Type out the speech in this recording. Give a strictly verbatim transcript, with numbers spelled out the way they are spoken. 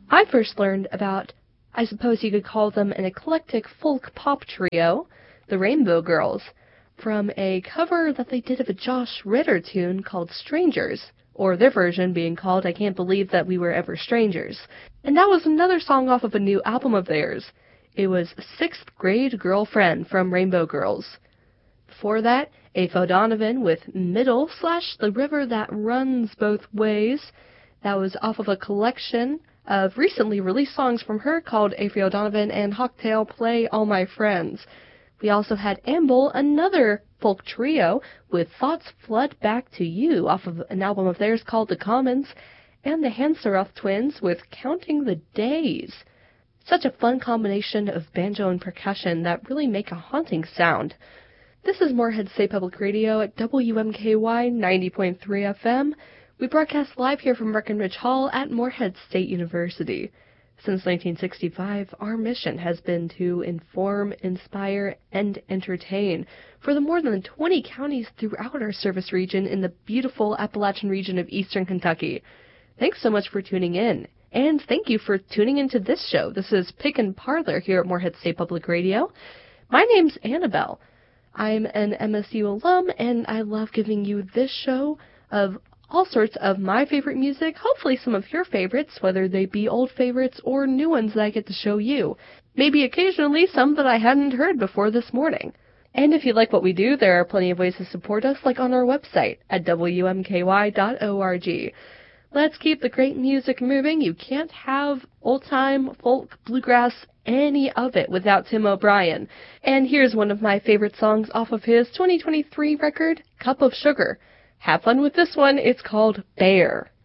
I first learned about, I suppose you could call them an eclectic folk pop trio, the Rainbow Girls, from a cover that they did of a Josh Ritter tune called Strangers, or their version being called I Can't Believe That We Were Ever Strangers. And that was another song off of a new album of theirs. It was Sixth Grade Girlfriend from Rainbow Girls. Before that, Aoife O'Donovan with Middle slash The River That Runs Both Ways. That was off of a collection of recently released songs from her called Aoife O'Donovan and Hawktail Play All My Friends. We also had Amble, another folk trio, with Thoughts Flood Back to You off of an album of theirs called The Commons, and the Hansaroth Twins with Counting the Days. Such a fun combination of banjo and percussion that really make a haunting sound. This is Morehead State Public Radio at W M K Y ninety point three F M. We broadcast live here from Breckenridge Hall at Morehead State University. Since nineteen sixty-five, our mission has been to inform, inspire, and entertain for the more than twenty counties throughout our service region in the beautiful Appalachian region of eastern Kentucky. Thanks so much for tuning in. And thank you for tuning into this show. This is Pick and Parlor here at Morehead State Public Radio. My name's Annabelle. I'm an M S U alum, and I love giving you this show of all sorts of my favorite music, hopefully some of your favorites, whether they be old favorites or new ones that I get to show you. Maybe occasionally some that I hadn't heard before this morning. And if you like what we do, there are plenty of ways to support us, like on our website at W M K Y dot org. Let's keep the great music moving. You can't have old-time, folk, bluegrass, any of it without Tim O'Brien. And here's one of my favorite songs off of his twenty twenty-three record, Cup of Sugar. Have fun with this one. It's called Bear.